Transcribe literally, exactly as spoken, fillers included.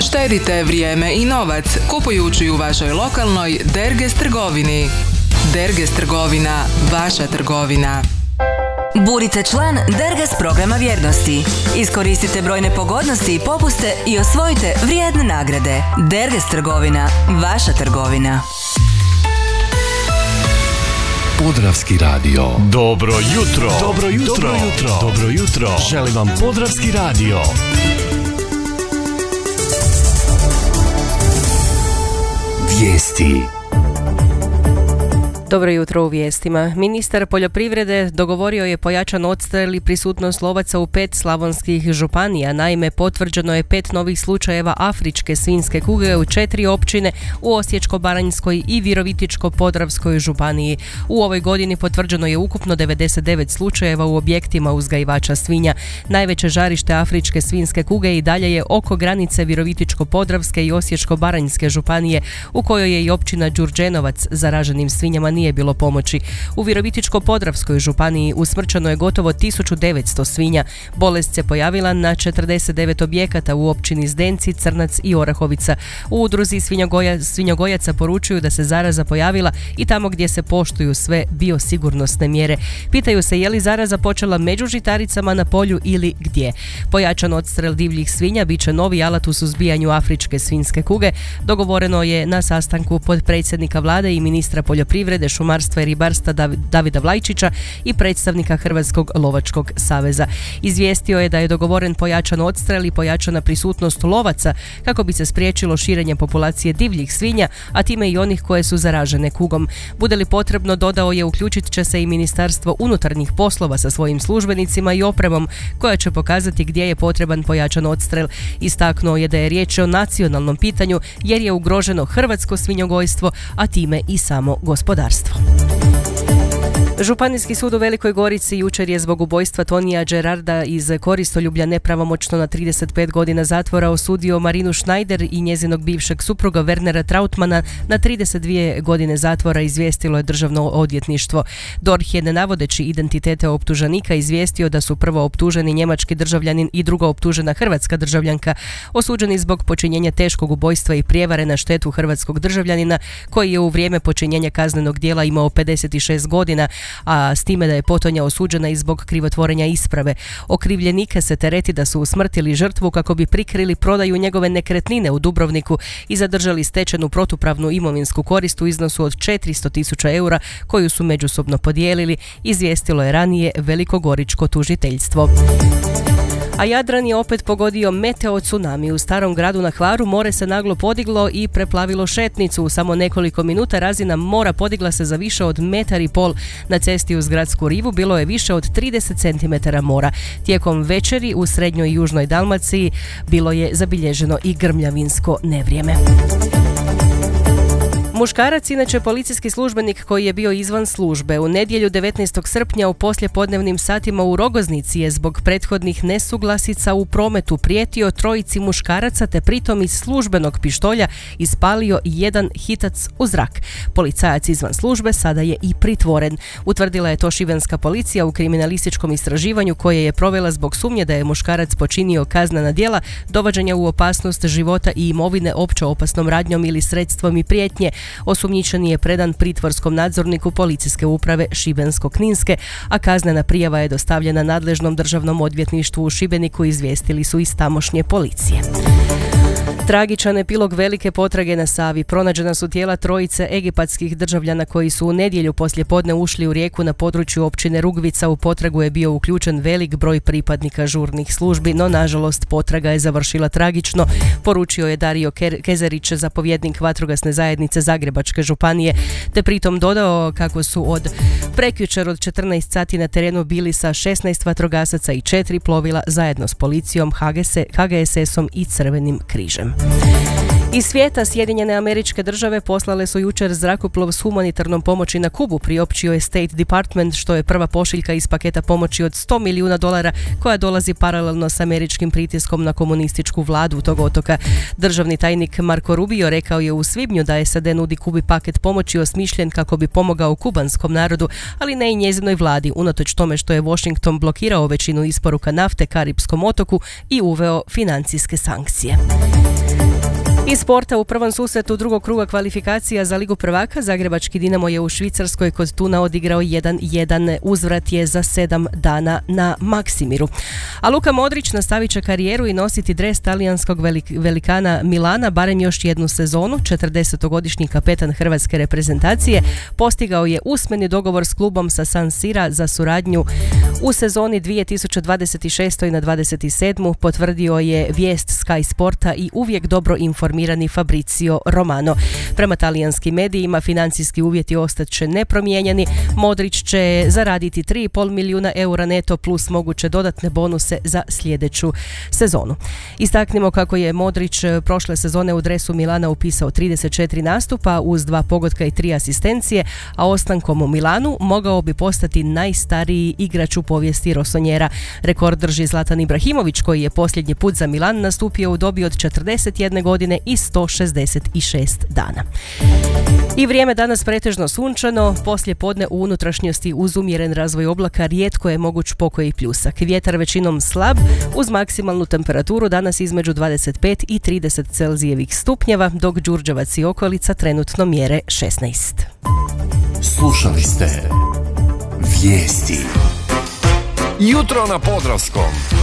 Uštedite vrijeme i novac kupujući u vašoj lokalnoj Derges trgovini. Derges trgovina, vaša trgovina. Budite član Derges programa vjernosti. Iskoristite brojne pogodnosti i popuste i osvojite vrijedne nagrade. Derges trgovina, vaša trgovina. Podravski radio. Dobro jutro. Dobro jutro. Dobro jutro. Dobro jutro. Želim vam Podravski radio. Vijesti. Dobro jutro u vijestima. Ministar poljoprivrede dogovorio je pojačan odstrel i prisutnost lovaca u pet slavonskih županija. Naime, potvrđeno je pet novih slučajeva afričke svinjske kuge u četiri općine u Osječko-baranjskoj i Virovitičko-podravskoj županiji. U ovoj godini potvrđeno je ukupno devedeset devet slučajeva u objektima uzgajivača svinja. Najveće žarište afričke svinjske kuge i dalje je oko granice Virovitičko-podravske i Osječko-baranjske županije, u kojoj je i općina Đurđenovac. Zaraženim svinjama nije bilo pomoći. U Virovitičko-podravskoj županiji usmrćeno je gotovo tisuću devetsto svinja. Bolest se pojavila na četrdeset devet objekata u općini Zdenci, Crnac i Orahovica. U udruzi svinjogoja, svinjogojaca poručuju da se zaraza pojavila i tamo gdje se poštuju sve biosigurnosne mjere. Pitaju se je li zaraza počela među žitaricama na polju ili gdje. Pojačan odstrel divljih svinja bit će novi alat u suzbijanju afričke svinjske kuge. Dogovoreno je na sastanku potpredsjednika vlade i ministra poljoprivrede, šumarstva i ribarstva Davida Vlajčića i predstavnika Hrvatskog lovačkog saveza. Izvijestio je da je dogovoren pojačan odstrel i pojačana prisutnost lovaca kako bi se spriječilo širenje populacije divljih svinja, a time i onih koje su zaražene kugom. Bude li potrebno, dodao je, uključit će se i Ministarstvo unutarnjih poslova sa svojim službenicima i opremom koja će pokazati gdje je potreban pojačan odstrel. Istaknuo je da je riječ o nacionalnom pitanju jer je ugroženo hrvatsko svinjogojstvo, a time i samo gospodarstvo. Županijski sud u Velikoj Gorici jučer je zbog ubojstva Tonija Gerarda iz Koristoljublja nepravomoćno na trideset pet godina zatvora osudio Marinu Schneider i njezinog bivšeg supruga Wernera Trautmana na trideset dvije godine zatvora, izvijestilo je državno odvjetništvo. D O R H je, ne navodeći identitete optuženika, izvijestio da su prvo optuženi njemački državljanin i drugo optužena hrvatska državljanka osuđeni zbog počinjenja teškog ubojstva i prijevare na štetu hrvatskog državljanina koji je u vrijeme počinjenja kaznenog djela imao pedeset šest godina, a s time da je potonja osuđena i zbog krivotvorenja isprave. Okrivljenike se tereti da su usmrtili žrtvu kako bi prikrili prodaju njegove nekretnine u Dubrovniku i zadržali stečenu protupravnu imovinsku korist u iznosu od četiristo tisuća eura koju su međusobno podijelili, izvijestilo je ranije velikogoričko tužiteljstvo. A Jadran je opet pogodio meteo tsunami. U Starom gradu na Hvaru more se naglo podiglo i preplavilo šetnicu. U samo nekoliko minuta razina mora podigla se za više od metar i pol. Na cesti uz gradsku rivu bilo je više od trideset centimetara mora. Tijekom večeri u srednjoj i južnoj Dalmaciji bilo je zabilježeno i grmljavinsko nevrijeme. Muškarac, inače policijski službenik koji je bio izvan službe, u nedjelju devetnaestog srpnja u poslijepodnevnim satima u Rogoznici je zbog prethodnih nesuglasica u prometu prijetio trojici muškaraca te pritom iz službenog pištolja ispalio jedan hitac u zrak. Policajac izvan službe sada je i pritvoren. Utvrdila je to šibenska policija u kriminalističkom istraživanju koje je provela zbog sumnje da je muškarac počinio kaznena djela dovođenja u opasnost života i imovine opće opasnom radnjom ili sredstvom i prijetnje. Osumnjičeni je predan pritvorskom nadzorniku policijske uprave Šibensko-kninske, a kaznena prijava je dostavljena nadležnom državnom odvjetništvu u Šibeniku, izvijestili su iz tamošnje policije. Tragičan epilog velike potrage na Savi. Pronađena su tijela trojice egipatskih državljana koji su u nedjelju poslijepodne ušli u rijeku na području općine Rugvica. U potragu je bio uključen velik broj pripadnika žurnih službi, no nažalost potraga je završila tragično, poručio je Dario Kezerić, zapovjednik vatrogasne zajednice Zagrebačke županije, te pritom dodao kako su od prekjučer od četrnaest sati na terenu bili sa šesnaest vatrogasaca i četiri plovila zajedno s policijom, H G S S-om i Crvenim križem. Iz svijeta Sjedinjene Američke Države poslale su jučer zrakoplov s humanitarnom pomoći na Kubu, priopćio je State Department, što je prva pošiljka iz paketa pomoći od sto milijuna dolara koja dolazi paralelno s američkim pritiskom na komunističku vladu tog otoka. Državni tajnik Marco Rubio rekao je u svibnju da S A D nudi Kubi paket pomoći osmišljen kako bi pomogao kubanskom narodu, ali ne i njezinoj vladi, unatoč tome što je Washington blokirao većinu isporuka nafte Karipskom otoku i uveo financijske sankcije. Iz sporta, u prvom susretu drugog kruga kvalifikacija za Ligu prvaka Zagrebački Dinamo je u Švicarskoj kod Tuna odigrao jedan jedan. Uzvrat je za sedam dana na Maksimiru. A Luka Modrić nastavit će karijeru i nositi dres talijanskog velik, velikana Milana barem još jednu sezonu. četrdesetogodišnji kapetan hrvatske reprezentacije postigao je usmeni dogovor s klubom sa San Sira za suradnju u sezoni dvije tisuće dvadeset šest na dvadeset sedam. Potvrdio je vijest Sky Sporta i uvijek dobro informirani Fabrizio Romano. Prema talijanskim medijima financijski uvjeti ostat će nepromijenjeni. Modrić će zaraditi tri i pol milijuna eura neto plus moguće dodatne bonuse za sljedeću sezonu. Istaknimo kako je Modrić prošle sezone u dresu Milana upisao trideset četiri nastupa uz dva pogotka i tri asistencije, a ostankom u Milanu mogao bi postati najstariji igrač u povijesti rosonjera. Rekord drži Zlatan Ibrahimović koji je posljednji put za Milan nastupio u dobi od četrdeset jedne godine i sto šezdeset šest dana. I vrijeme danas pretežno sunčano, poslije podne u unutrašnjosti uz umjeren razvoj oblaka rijetko je moguć pokoj i pljusak. Vjetar većinom slab uz maksimalnu temperaturu danas između dvadeset pet i trideset Celzijevih stupnjeva, dok Đurđevac i okolica trenutno mjere šesnaest. Slušali ste Vijesti. Jutro na Podravskom.